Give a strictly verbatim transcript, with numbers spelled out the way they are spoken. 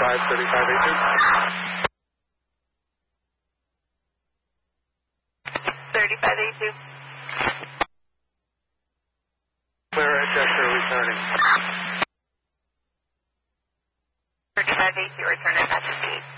five, thirty-five eight two. thirty-five eight two. Clear at Chester, returning.